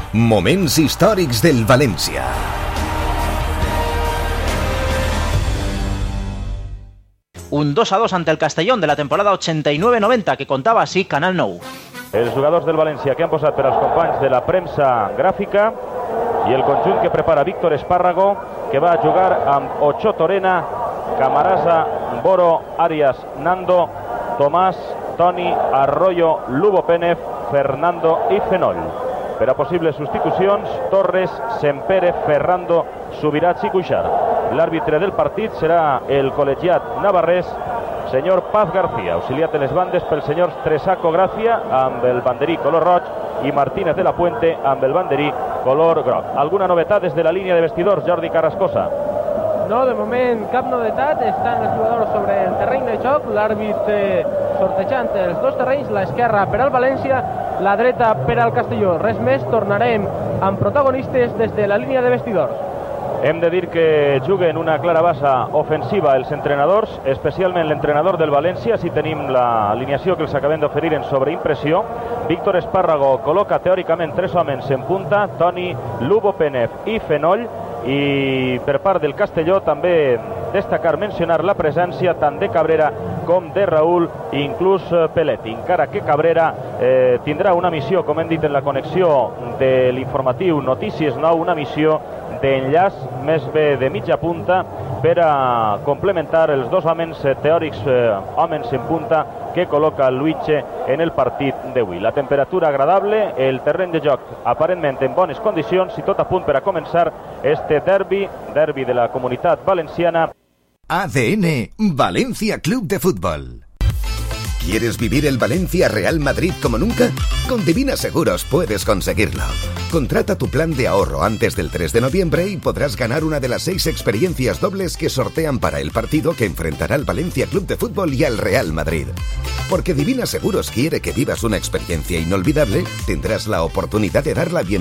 Moments històrics del València. Un 2-2 ante el Castellón de la temporada 89-90 que contava així Canal 9. Els jugadors del València que han posat per als companys de la premsa gràfica i el conjunt que prepara Víctor Espárrago, que va a jugar amb Ocho Torena, Camarasa, Boro, Arias, Nando, Tomàs, Toni, Arroyo, Lugo Pénez, Fernando i Fenoll. Per a possibles substitucions, Torres, Sempere, Ferrando, Subirats i Cuixart. L'àrbitre del partit serà el col·legiat navarrès, senyor Paz García, auxiliat de les bandes pel senyor Tresaco Gracia, amb el banderí color roig, i Martínez de la Puente, amb el banderí color groc. Alguna novetat des de la línia de vestidors, Jordi Carrascosa? No, de moment cap novetat. Estan els jugadors sobre el terreny de joc, l'àrbit sortejant els dos terrenys, l'esquerra per al València, la dreta per al Castelló. Res més, tornarem amb protagonistes des de la línia de vestidors. Hem de dir que juguen una clara base ofensiva els entrenadors, especialment l'entrenador del València. Si tenim l'alineació que els acabem d'oferir en sobreimpressió. Víctor Espárrago col·loca teòricament 3 homes en punta, Toni, Lugo Pénez i Fenoll, i per part del Castelló també destacar, mencionar la presència tant de Cabrera com de Raúl i inclús Peletti, encara que Cabrera tindrà una missió, com hem dit en la connexió de l'informatiu Notícies 9, una missió d'enllaç més bé de mitja punta per a complementar els dos homes teòrics, homes en punta que col·loca Luiche en el partit d'avui. La temperatura agradable, el terreny de joc aparentment en bones condicions i tot a punt per a començar este derbi de la comunitat valenciana. ADN Valencia Club de Fútbol. ¿Quieres vivir el Valencia Real Madrid como nunca? Con Divina Seguros puedes conseguirlo. Contrata tu plan de ahorro antes del 3 de noviembre y podrás ganar una de las 6 experiencias dobles que sortean para el partido que enfrentará al Valencia Club de Fútbol y al Real Madrid. Porque Divina Seguros quiere que vivas una experiencia inolvidable, tendrás la oportunidad de dar la bienvenida